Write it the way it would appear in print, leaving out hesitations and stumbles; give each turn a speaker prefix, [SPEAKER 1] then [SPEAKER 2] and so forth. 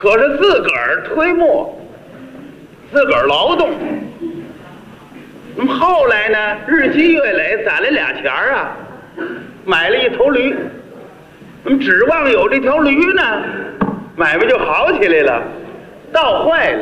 [SPEAKER 1] 可是自个儿推磨，自个儿劳动。后来呢，日积月累，攒了俩钱儿啊，买了一头驴。指望有这条驴呢，买卖就好起来了。倒坏了。